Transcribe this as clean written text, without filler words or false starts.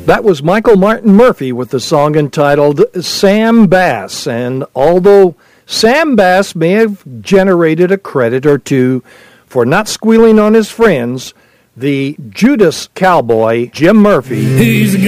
That was Michael Martin Murphey with the song entitled Sam Bass. And although Sam Bass may have generated a credit or two for not squealing on his friends, the Judas cowboy, Jim Murphy, he's